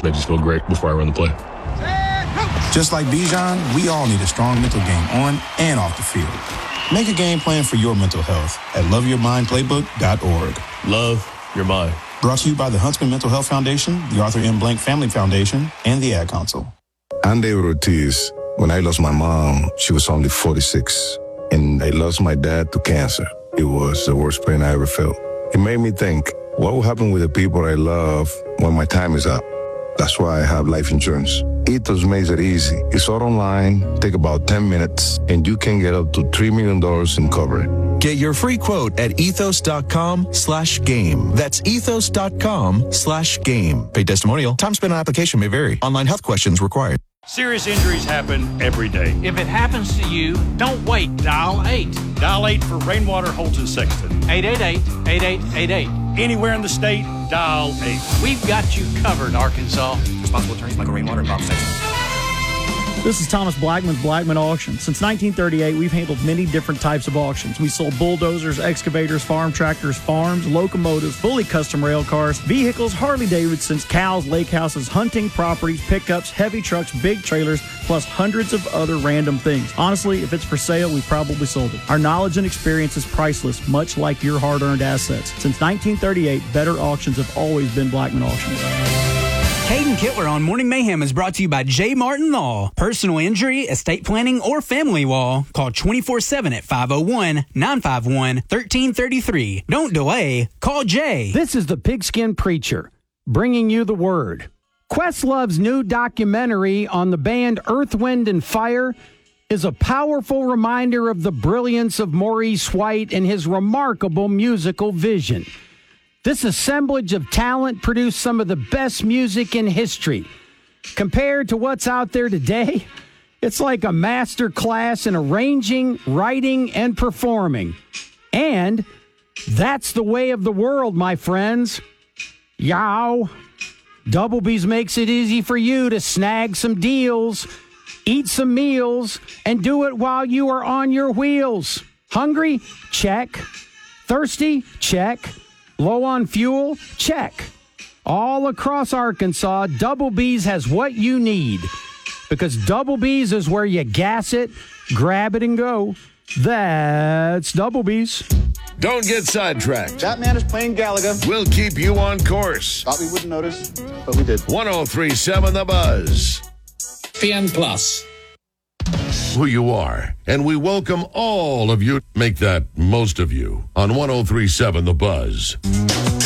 I just feel great before I run the play. Just like Bijan, we all need a strong mental game on and off the field. Make a game plan for your mental health at loveyourmindplaybook.org. Love your mind. Brought to you by the Huntsman Mental Health Foundation, the Arthur M. Blank Family Foundation, and the Ad Council. I'm David Ortiz. When I lost my mom, she was only 46, and I lost my dad to cancer. It was the worst pain I ever felt. It made me think, what will happen with the people I love when my time is up? That's why I have life insurance. Ethos makes it easy. It's all online, take about 10 minutes, and you can get up to $3 million in coverage. Get your free quote at ethos.com/game. That's ethos.com/game. Paid testimonial. Time spent on application may vary. Online health questions required. Serious injuries happen every day. If it happens to you, don't wait. Dial 8. Dial 8 for Rainwater, Holtz, and Sexton. 888-8888. Anywhere in the state, dial 8. We've got you covered, Arkansas. Responsible attorneys Michael Rainwater and Bob Sexton. This is Thomas Blackman with Blackman Auctions. Since 1938, we've handled many different types of auctions. We sold bulldozers, excavators, farm tractors, farms, locomotives, fully custom rail cars, vehicles, Harley-Davidsons, cows, lake houses, hunting properties, pickups, heavy trucks, big trailers, plus hundreds of other random things. Honestly, if it's for sale, we probably sold it. Our knowledge and experience is priceless, much like your hard-earned assets. Since 1938, better auctions have always been Blackman Auctions. Caden Kittler on Morning Mayhem is brought to you by J. Martin Law. Personal injury, estate planning, or family law. Call 24/7 at 501-951-1333. Don't delay. Call Jay. This is the Pigskin Preacher, bringing you the word. Questlove's new documentary on the band Earth, Wind, and Fire is a powerful reminder of the brilliance of Maurice White and his remarkable musical vision. This assemblage of talent produced some of the best music in history. Compared to what's out there today, it's like a master class in arranging, writing, and performing. And that's the way of the world, my friends. Yow. Double B's makes it easy for you to snag some deals, eat some meals, and do it while you are on your wheels. Hungry? Check. Thirsty? Check. Low on fuel? Check. All across Arkansas, Double B's has what you need. Because Double B's is where you gas it, grab it, and go. That's Double B's. Don't get sidetracked. That man is playing Galaga. We'll keep you on course. Thought we wouldn't notice, but we did. 103.7 The Buzz. PN Plus. Who you are, and we welcome all of you. Make that most of you on 103.7 The Buzz.